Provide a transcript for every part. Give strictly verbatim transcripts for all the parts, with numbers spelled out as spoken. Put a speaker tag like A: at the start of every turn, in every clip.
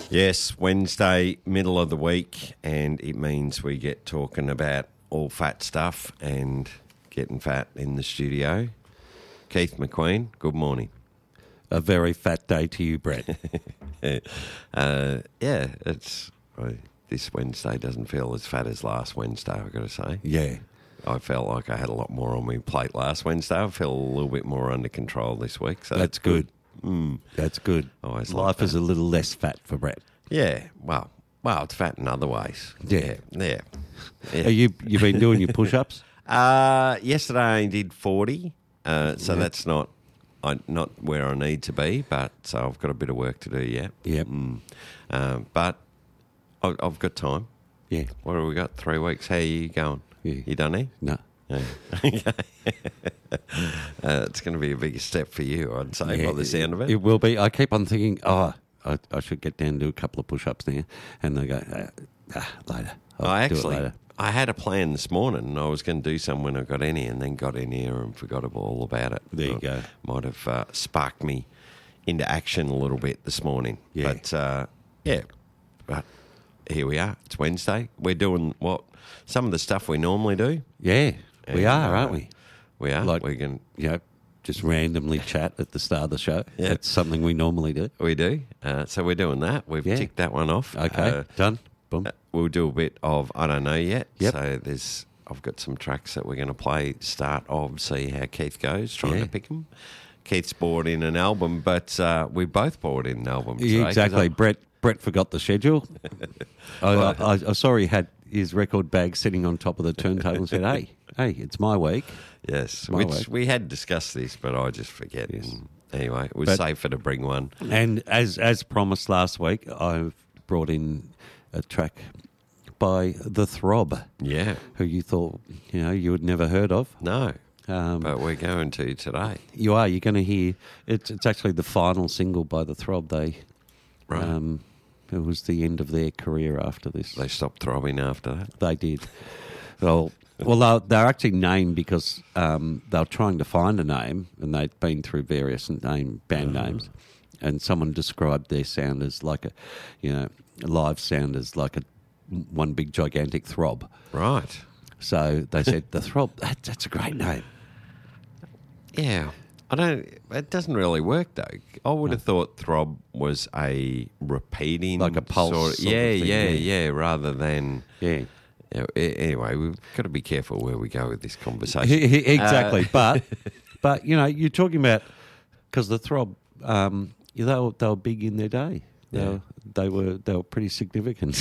A: Yes, Wednesday, middle of the week, and it means we get talking about all fat stuff and getting fat in the studio. Keith McQueen, good morning.
B: A very fat day to you, Brett.
A: uh, yeah, it's uh, this Wednesday doesn't feel as fat as last Wednesday, I've got to say.
B: Yeah.
A: I felt like I had a lot more on my plate last Wednesday. I feel a little bit more under control this week. So
B: That's good.
A: good. Mm.
B: That's good.
A: Always like
B: Life
A: that.
B: is a little less fat for Brett.
A: Yeah, well, well, it's fat in other ways.
B: Yeah.
A: Yeah, yeah. yeah.
B: Are you you been doing your push-ups?
A: Uh, yesterday I did forty, uh, so
B: Yeah.
A: that's not I, not where I need to be, but so I've got a bit of work to do yet.
B: Yep.
A: Mm. Um, but I, I've got time.
B: Yeah.
A: What have we got? Three weeks. How are you going?
B: Yeah.
A: You done it?
B: No.
A: Yeah. uh, it's going to be a big step for you, I'd say, by the sound of it.
B: It will be. I keep on thinking, oh, I, I should get down and do a couple of push-ups now. And they go, ah, ah, later. I'll
A: I
B: do it
A: actually,
B: later.
A: I had a plan this morning, and I was going to do some when I got in here, and then got in here and forgot all about it.
B: There you
A: Uh,
B: go.
A: Might have uh, sparked me into action a little bit this morning.
B: Yeah.
A: But, uh, yeah, but here we are. It's Wednesday. We're doing what some of the stuff we normally do.
B: Yeah, we
A: And,
B: are,
A: uh,
B: aren't we?
A: We are.
B: Like-
A: we can.
B: You know, just randomly chat at the start of the show.
A: Yeah.
B: That's something we normally do.
A: We do. Uh, so we're doing that. We've
B: Yeah.
A: ticked that one off.
B: Okay,
A: Uh,
B: done. Boom.
A: Uh, We'll do a bit of I don't know yet.
B: Yep.
A: So there's I've got some tracks that we're going to play. Start of see how Keith goes trying
B: Yeah.
A: to pick them. Keith's bought in an album, but uh, we both bought in an album. Today, 'cause
B: Exactly.
A: I-
B: Brett Brett forgot the schedule. I, I, I saw he had his record bag sitting on top of the turntable and said, "Hey, hey, it's my week."
A: yes,
B: my
A: which
B: way.
A: we had discussed this, but I just forget.
B: Yes.
A: And anyway, it was
B: But-
A: safer to bring one.
B: And as as promised last week, I've brought in a track by The Throb,
A: Yeah,
B: who you thought you know you had never heard of.
A: no,
B: Um,
A: but we're going to today.
B: you are. You're going to hear. It's it's actually the final single by The Throb. They
A: Right,
B: um, it was the end of their career after this.
A: they stopped throbbing after that.
B: They did. Well, well, they're, they're actually named because um, they were trying to find a name, and they'd been through various name band names, and someone described their sound as like a, you know, a live sound as like a one big gigantic throb.
A: Right.
B: So they said the Throb. That, that's a great name.
A: Yeah, I don't. It doesn't really work though. I would have thought throb was a repeating,
B: Like a pulse
A: Sort
B: sort of
A: yeah,
B: thing,
A: yeah,
B: yeah.
A: yeah. Rather than.
B: Yeah.
A: You know, a- anyway, we've got to be careful where we go with this conversation.
B: Exactly,
A: Uh,
B: but but you know you're talking about because the Throb, um, they were they were big in their day. They,
A: Yeah.
B: were, they were they were pretty significant.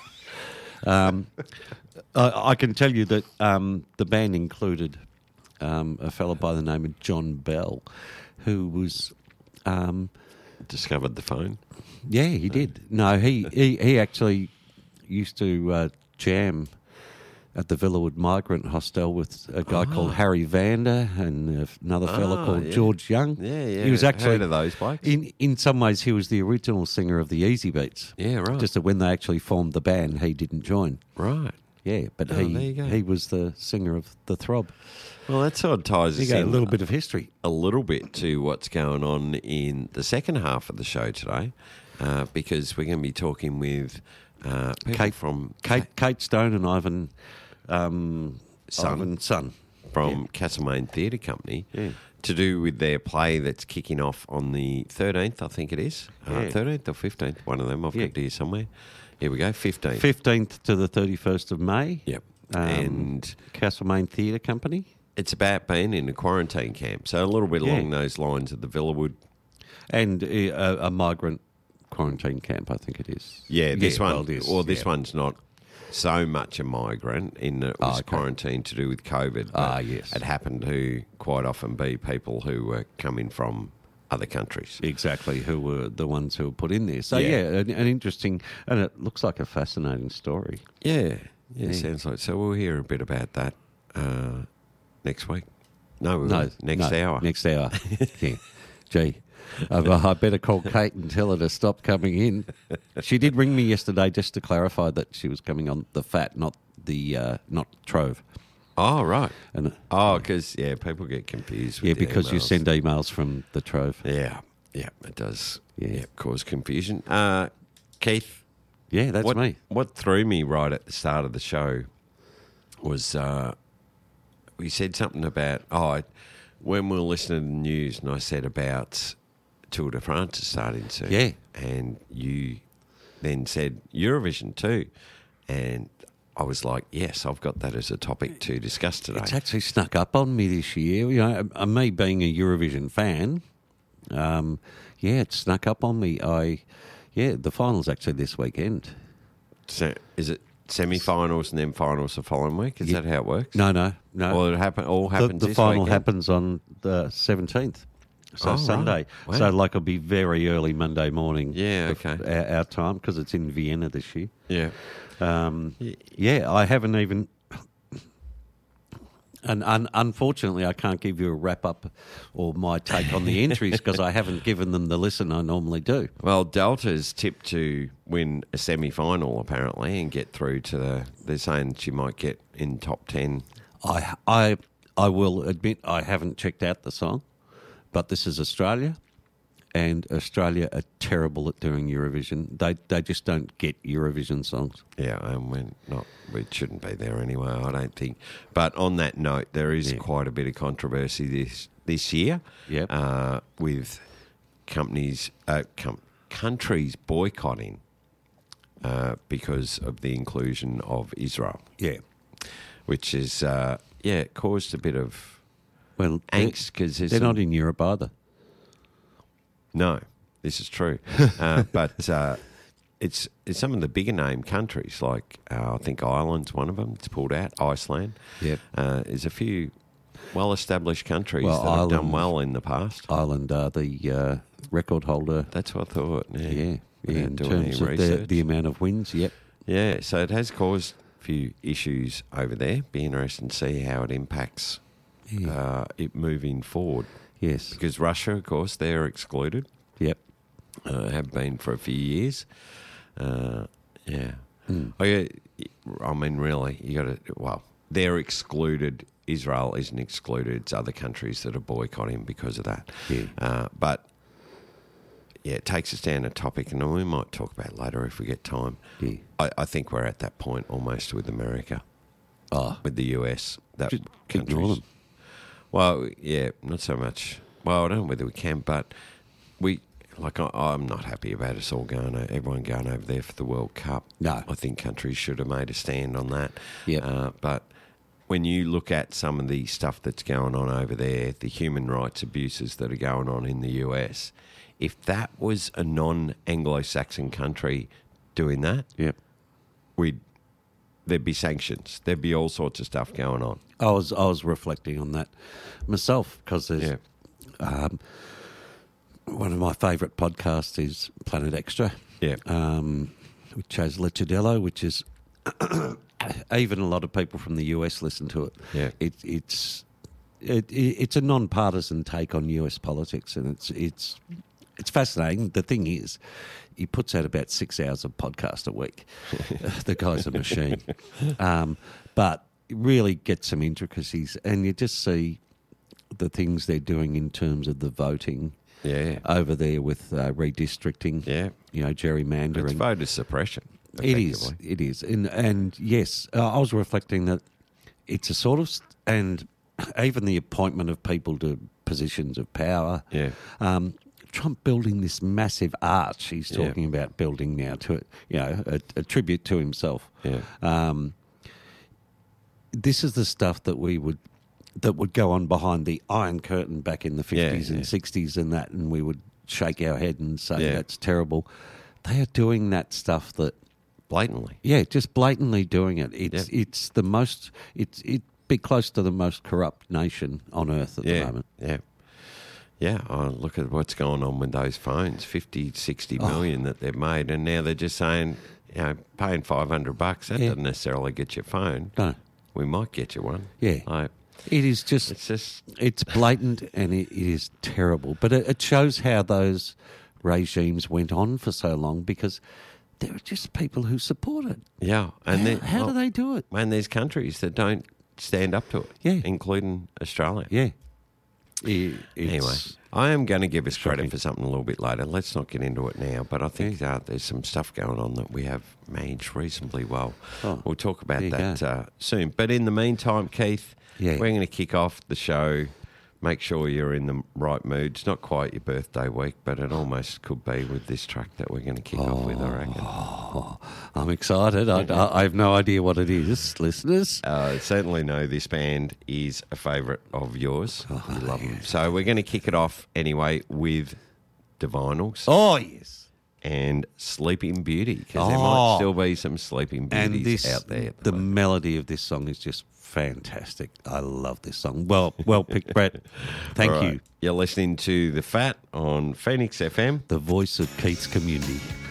B: um, I, I can tell you that um, the band included um, a fellow by the name of John Bell, who was. Um,
A: discovered the phone.
B: yeah, he did. No, he, he, he actually used to uh, jam at the Villawood Migrant Hostel with a guy called Harry Vander and another fellow
A: Ah,
B: called
A: yeah.
B: George Young.
A: Yeah, yeah.
B: He was actually
A: heard of those blokes.
B: in in some ways he was the original singer of the Easy Beats.
A: Yeah, right.
B: Just that when they actually formed the band, he didn't join.
A: right.
B: Yeah, but
A: Oh, there
B: he
A: you go.
B: he was the singer of the Throb.
A: Well, that sort of ties
B: You
A: us
B: got a
A: in
B: little bit of history.
A: a little bit to what's going on in the second half of the show today, uh, because we're going to be talking with uh, people
B: Kate
A: from
B: Kate Kate Stone and Ivan um,
A: Son.
B: Ivan Son.
A: from Castlemaine Theatre Company
B: Yeah.
A: to do with their play that's kicking off on the thirteenth, I think it is. Uh,
B: Yeah.
A: thirteenth or fifteenth, one of them. I've
B: Yeah.
A: got it here somewhere. Here we go, fifteenth.
B: Fifteenth to the thirty first of May.
A: Yep.
B: Um,
A: and
B: Castlemaine Theatre Company.
A: it's about being in a quarantine camp. So a little bit
B: Yeah.
A: along those lines of the Villawood.
B: And a, a, a migrant quarantine camp, I think it is.
A: Yeah, this one.
B: well, it is,
A: Well, this
B: yeah.
A: one's not so much a migrant in that it was
B: Ah, okay.
A: quarantine to do with COVID. but
B: Ah, yes.
A: It happened to quite often be people who were coming from other countries.
B: Exactly, who were the ones who were put in there. So, yeah,
A: Yeah.
B: an, an interesting, and it looks like a fascinating story.
A: Yeah, yeah,
B: Yeah.
A: sounds like. So we'll hear a bit about that uh, next week. No, we
B: No,
A: won't. next
B: no,
A: hour.
B: Next hour. yeah. Gee, I, I better call Kate and tell her to stop coming in. She did ring me yesterday just to clarify that she was coming on the Fat, not the uh, not Trove.
A: Oh, right.
B: And
A: Oh, because, yeah, people get confused with
B: yeah,
A: the
B: because you
A: emails.
B: send emails from the Trove.
A: Yeah, yeah, it does
B: Yeah.
A: yeah. cause confusion. Uh, Keith,
B: Yeah, that's
A: what,
B: me.
A: what threw me right at the start of the show was uh, we said something about, oh, I, when we were listening to the news, and I said about Tour de France is starting soon.
B: Yeah.
A: And you then said Eurovision too. And I was like, yes, I've got that as a topic to discuss today.
B: It's actually snuck up on me this year. You know, uh, me being a Eurovision fan, um, yeah, it snuck up on me. I, yeah, the final's actually this weekend.
A: So is it semi-finals and then finals the following week? Is
B: Yeah.
A: that how it works?
B: No, no, no.
A: Well, it happen, all
B: the,
A: happens
B: the
A: this
B: final
A: weekend?
B: happens on the seventeenth, so
A: Oh,
B: Sunday.
A: right. Wow.
B: So like it'll be very early Monday morning.
A: Yeah,
B: bef-
A: okay.
B: Our, our time, because it's in Vienna this year.
A: Yeah.
B: Um,
A: Yeah.
B: yeah, I haven't even. And un, unfortunately, I can't give you a wrap up or my take on the entries because I haven't given them the listen I normally do.
A: Well, Delta's tipped to win a semi-final apparently and get through to the. They're saying she might get in top ten.
B: I, I, I will admit I haven't checked out the song, but this is Australia, and Australia are terrible at doing Eurovision. They they just don't get Eurovision songs.
A: Yeah, and we're not. We shouldn't be there anyway, I don't think. But on that note, there is
B: Yeah.
A: quite a bit of controversy this this year.
B: Yep.
A: Uh, with companies, uh, com- countries boycotting uh, because of the inclusion of Israel,
B: Yeah.
A: which is uh, yeah caused a bit of
B: Well, they're,
A: angst because
B: they're not in Europe either.
A: No, this is true. uh, but uh, it's it's some of the bigger name countries, like uh, I think Ireland's one of them. It's pulled out. Iceland.
B: Yep.
A: Uh, there's a few well-established countries
B: Well,
A: that have done
B: Ireland-
A: well in the past.
B: Ireland are the uh, record holder.
A: That's what I thought. Yeah,
B: Yeah, yeah
A: Without
B: in
A: doing
B: terms
A: any
B: of the,
A: research.
B: the amount of wins. Yep.
A: Yeah, so it has caused a few issues over there. Be interesting to see how it impacts
B: Yeah.
A: uh, it moving forward.
B: Yes.
A: Because Russia, of course, they're excluded.
B: Yep.
A: Uh, have been for a few years. Uh, yeah.
B: Mm.
A: Oh, yeah. I mean, really, you got to. Well, they're excluded. Israel isn't excluded. It's other countries that are boycotting because of that.
B: Yeah.
A: Uh, but yeah, it takes us down a topic, and we might talk about it later if we get time.
B: Yeah.
A: I, I think we're at that point almost with America,
B: Oh,
A: with the U S. That
B: Just
A: countries.
B: ignore them.
A: Well, yeah, not so much. Well, I don't know whether we can, but we like. I, I'm not happy about us all going, o- everyone going over there for the World Cup.
B: No.
A: I think countries should have made a stand on that.
B: Yep.
A: Uh, but when you look at some of the stuff that's going on over there, the human rights abuses that are going on in the U S, if that was a non-Anglo-Saxon country doing that,
B: Yep.
A: we'd there'd be sanctions. There'd be all sorts of stuff going on.
B: I was I was reflecting on that myself because there's
A: Yeah.
B: um, one of my favourite podcasts is Planet Extra.
A: Yeah.
B: Um, with Chaz Lecciardello, which is even a lot of people from the U S listen to it.
A: Yeah.
B: It, it's it, it's a non-partisan take on U S politics, and it's it's it's fascinating. The thing is, he puts out about six hours of podcast a week. The guy's a machine, um, but really gets some intricacies, and you just see the things they're doing in terms of the voting
A: Yeah.
B: over there with uh, redistricting.
A: Yeah.
B: You know, gerrymandering.
A: It's voter suppression.
B: It is.
A: effectively.
B: It is. And and yes, uh, I was reflecting that it's a sort of st- and even the appointment of people to positions of power.
A: Yeah.
B: Um, Trump building this massive arch he's
A: Yeah.
B: talking about building now to it, you know, a, a tribute to himself.
A: Yeah.
B: Um, this is the stuff that we would that would go on behind the Iron Curtain back in the fifties
A: Yeah,
B: and
A: yeah.
B: sixties and that, and we would shake our head and say
A: Yeah.
B: that's terrible. They are doing that stuff that.
A: Blatantly.
B: Yeah, just blatantly doing it. It's it's the most it's it be close to the most corrupt nation on earth at the
A: Yeah.
B: moment.
A: Yeah. Yeah. Oh, look at what's going on with those phones, fifty, sixty
B: Oh.
A: million that they've made. And now they're just saying, you know, paying five hundred bucks, that
B: Yeah.
A: doesn't necessarily get you a phone.
B: No,
A: We might get you one.
B: Yeah.
A: Like,
B: it is just
A: it's just,
B: it's blatant and it, it is terrible. But it, it shows how those regimes went on for so long because there are just people who support it.
A: yeah. And
B: how
A: then,
B: how
A: well,
B: do they do it?
A: And there's countries that don't stand up to it.
B: Yeah.
A: Including Australia.
B: Yeah, It, it's,
A: Anyway, I am going to give us credit
B: shocking.
A: for something a little bit later. Let's not get into it now, but I think uh, there's some stuff going on that we have managed reasonably well.
B: Oh,
A: we'll talk about
B: there you
A: that
B: go.
A: uh, soon. But in the meantime, Keith,
B: Yeah.
A: we're going to kick off the show. Make sure you're in the right mood. It's not quite your birthday week, but it almost could be with this track that we're going to kick off with, I reckon.
B: Oh, I'm excited. I, I, I have no idea what it is, listeners.
A: Uh, certainly know this band is a favourite of yours.
B: Oh,
A: you love them. So we're going to kick it off anyway with Divinals
B: Oh, yes.
A: and Sleeping Beauty, because there might
B: Oh.
A: still be some Sleeping
B: And
A: Beauties
B: this,
A: out there. At the
B: the
A: moment.
B: melody of this song is just fantastic. I love this song. Well, well picked, Brett. Thank
A: All right.
B: you.
A: You're listening to The Fat on Phoenix F M.
B: The voice of Keith's community.